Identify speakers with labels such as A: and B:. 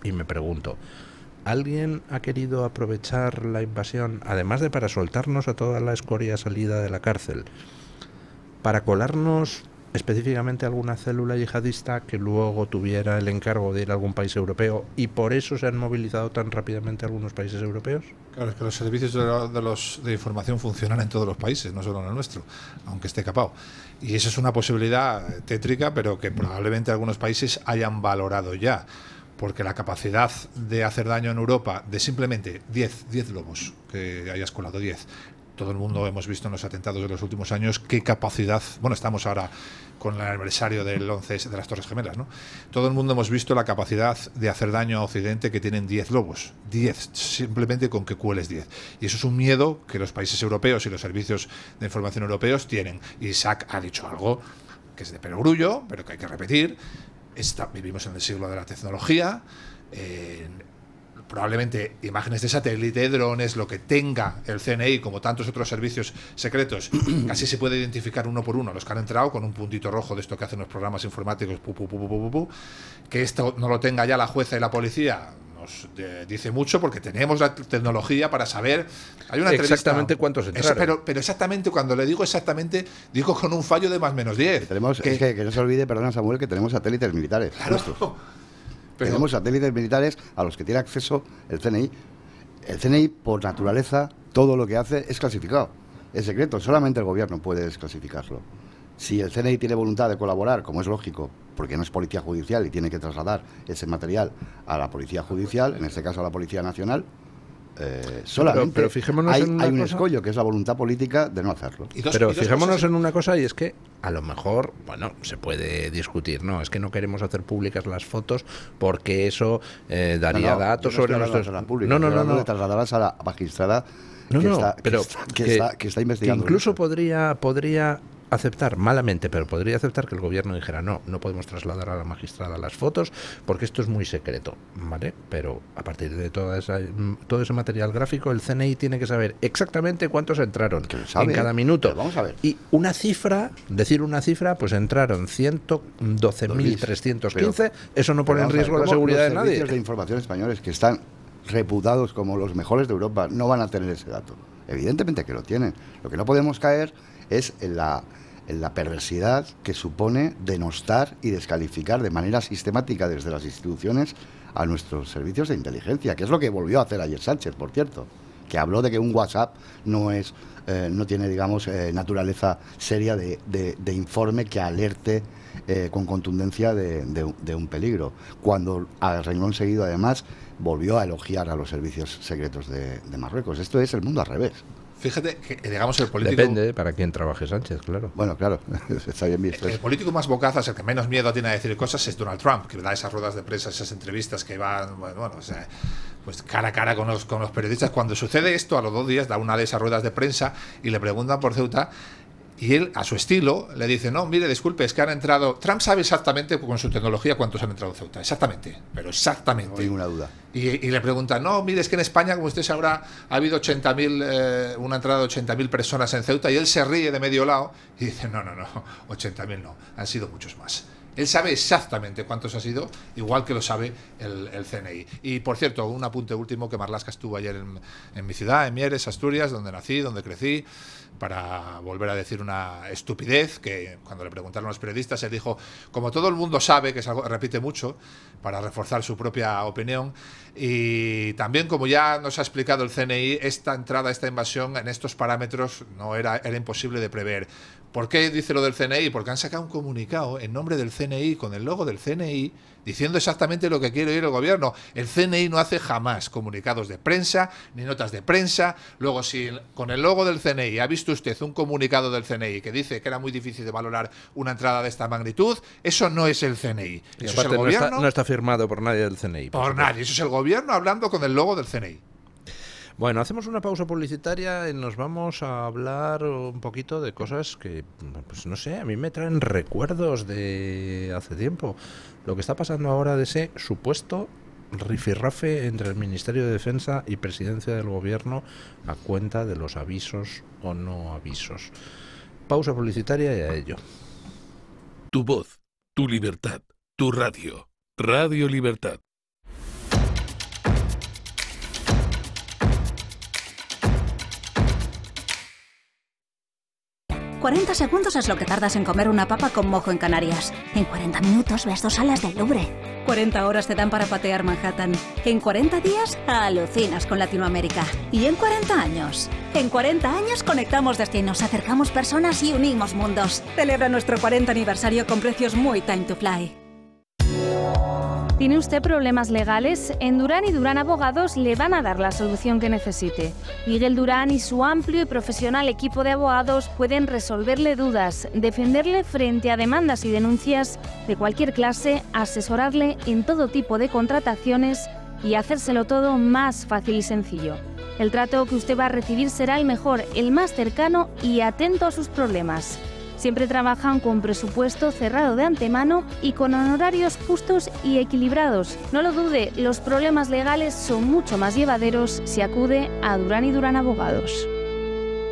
A: y me pregunto, ¿alguien ha querido aprovechar la invasión, además de para soltarnos a toda la escoria salida de la cárcel, para colarnos específicamente alguna célula yihadista que luego tuviera el encargo de ir a algún país europeo y por eso se han movilizado tan rápidamente algunos países europeos?
B: Claro, es que los servicios de información funcionan en todos los países, no solo en el nuestro, aunque esté capado. Y esa es una posibilidad tétrica, pero que probablemente algunos países hayan valorado ya. Porque la capacidad de hacer daño en Europa de simplemente 10 lobos, que hayas colado 10. Todo el mundo hemos visto en los atentados de los últimos años qué capacidad. Bueno, estamos ahora con el aniversario del 11 de las Torres Gemelas, ¿no? Todo el mundo hemos visto la capacidad de hacer daño a Occidente que tienen 10 lobos. 10, simplemente con que cueles 10. Y eso es un miedo que los países europeos y los servicios de información europeos tienen. Y Isaac ha dicho algo que es de perogrullo, pero que hay que repetir. Vivimos en el siglo de la tecnología. Probablemente imágenes de satélite, drones, lo que tenga el CNI, como tantos otros servicios secretos, casi se puede identificar uno por uno los que han entrado con un puntito rojo de esto que hacen los programas informáticos, que esto no lo tenga ya la jueza y la policía. Nos dice mucho porque tenemos la tecnología para saber. Hay una
A: exactamente cuántos entraron.
B: Pero exactamente, cuando le digo exactamente, digo con un fallo de más menos 10.
C: Que no se olvide, perdona Samuel, que tenemos satélites militares.
B: Claro.
C: Tenemos satélites militares a los que tiene acceso el CNI. El CNI, por naturaleza, todo lo que hace es clasificado. Es secreto, solamente el gobierno puede desclasificarlo. Si el CNI tiene voluntad de colaborar, como es lógico, porque no es policía judicial y tiene que trasladar ese material a la policía judicial, en este caso a la Policía Nacional, solamente
A: pero fijémonos
C: hay
A: en
C: un escollo, que es la voluntad política de no hacerlo.
A: Pero fijémonos en una cosa, y es que a lo mejor, bueno, se puede discutir, no, es que no queremos hacer públicas las fotos porque eso daría datos sobre nuestros...
C: No, de trasladarlas a la magistrada que está investigando.
A: Que incluso podría aceptar malamente, pero podría aceptar que el gobierno dijera no podemos trasladar a la magistrada las fotos porque esto es muy secreto, ¿vale? Pero a partir de todo ese material gráfico, el CNI tiene que saber exactamente cuántos entraron en cada minuto.
C: Pero vamos a ver.
A: Y decir una cifra, pues entraron 112.315, eso no pone en riesgo la seguridad de nadie.
C: Los servicios de información españoles, que están reputados como los mejores de Europa, no van a tener ese dato. Evidentemente que lo tienen. Lo que no podemos caer es en la perversidad que supone denostar y descalificar de manera sistemática desde las instituciones a nuestros servicios de inteligencia, que es lo que volvió a hacer ayer Sánchez, por cierto, que habló de que un WhatsApp no tiene, digamos, naturaleza seria de informe que alerte con contundencia de un peligro, cuando a renglón seguido además volvió a elogiar a los servicios secretos de Marruecos. Esto es el mundo al revés.
B: Fíjate que, digamos, el político...
A: Depende para quién trabaje Sánchez, claro.
C: Bueno, claro, está bien visto.
B: El político más bocazas, el que menos miedo tiene a decir cosas, es Donald Trump, que da esas ruedas de prensa, esas entrevistas que van, o sea, pues cara a cara con los periodistas. Cuando sucede esto, a los 2 días da una de esas ruedas de prensa y le preguntan por Ceuta. Y él, a su estilo, le dice, no, mire, disculpe, es que han entrado... Trump sabe exactamente con su tecnología cuántos han entrado en Ceuta, exactamente, pero exactamente.
C: No hay ninguna duda.
B: Y le preguntan, no, mire, es que en España, como usted sabrá, ha habido 80.000, una entrada de 80.000 personas en Ceuta, y él se ríe de medio lado y dice, no, 80.000 no, han sido muchos más. Él sabe exactamente cuántos ha sido, igual que lo sabe el CNI. Y, por cierto, un apunte último, que Marlaska estuvo ayer en mi ciudad, en Mieres, Asturias, donde nací, donde crecí, para volver a decir una estupidez, que cuando le preguntaron a los periodistas, él dijo, como todo el mundo sabe, que es algo que repite mucho, para reforzar su propia opinión, y también, como ya nos ha explicado el CNI, esta entrada, esta invasión, en estos parámetros era imposible de prever. ¿Por qué dice lo del CNI? Porque han sacado un comunicado en nombre del CNI, con el logo del CNI, diciendo exactamente lo que quiere oír el gobierno. El CNI no hace jamás comunicados de prensa, ni notas de prensa. Luego, si con el logo del CNI ha visto usted un comunicado del CNI que dice que era muy difícil de valorar una entrada de esta magnitud, eso no es el CNI.
A: Y eso es el gobierno. No está firmado por nadie del CNI.
B: Por nadie. Eso es el gobierno hablando con el logo del CNI.
A: Bueno, hacemos una pausa publicitaria y nos vamos a hablar un poquito de cosas que, pues no sé, a mí me traen recuerdos de hace tiempo. Lo que está pasando ahora de ese supuesto rifirrafe entre el Ministerio de Defensa y Presidencia del Gobierno a cuenta de los avisos o no avisos. Pausa publicitaria y a ello.
D: Tu voz, tu libertad, tu radio. Radio Libertad. 40 segundos es lo que tardas en comer una papa con mojo en Canarias. En 40 minutos ves 2 salas del Louvre. 40 horas te dan para patear Manhattan. En 40 días alucinas con Latinoamérica. Y en 40 años. En 40 años conectamos destinos, acercamos personas y unimos mundos. Celebra nuestro 40 aniversario con precios muy time to fly.
E: ¿Tiene usted problemas legales? En Durán y Durán Abogados le van a dar la solución que necesite. Miguel Durán y su amplio y profesional equipo de abogados pueden resolverle dudas, defenderle frente a demandas y denuncias de cualquier clase, asesorarle en todo tipo de contrataciones y hacérselo todo más fácil y sencillo. El trato que usted va a recibir será el mejor, el más cercano y atento a sus problemas. Siempre trabajan con presupuesto cerrado de antemano y con honorarios justos y equilibrados. No lo dude, los problemas legales son mucho más llevaderos si acude a Durán y Durán Abogados.